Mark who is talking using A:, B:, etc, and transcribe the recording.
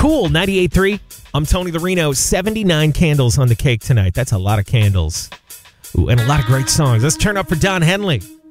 A: Cool, 98.3. I'm Tony the Reno. 79 candles on the cake tonight. That's a lot of candles. Ooh, and a lot of great songs. Let's turn up for Don Henley.